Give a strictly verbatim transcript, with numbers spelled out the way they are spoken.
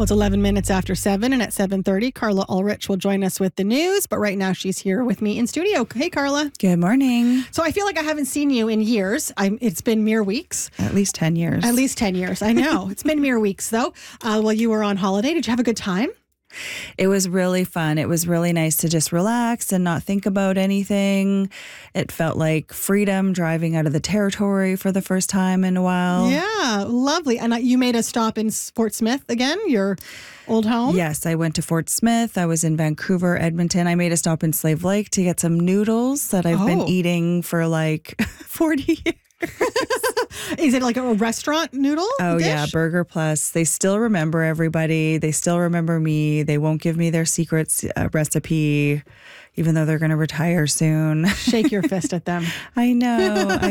Well, it's eleven minutes after seven, and at seven thirty, Carla Ulrich will join us with the news. But right now, she's here with me in studio. Hey, Carla. Good morning. So I feel like I haven't seen you in years. I'm, it's been mere weeks. At least ten years. At least ten years. I know. It's been mere weeks, though. Uh, while you were on holiday, did you have a good time? It was really fun. It was really nice to just relax and not think about anything. It felt like freedom driving out of the territory for the first time in a while. Yeah, lovely. And uh, you made a stop in Fort Smith again, your old home? Yes, I went to Fort Smith. I was in Vancouver, Edmonton. I made a stop in Slave Lake to get some noodles that I've Oh. been eating for like forty years. Is it like a restaurant noodle Oh, dish? yeah, Burger Plus. They still remember everybody. They still remember me. They won't give me their secret uh, recipe, even though they're going to retire soon. Shake your fist at them. I know.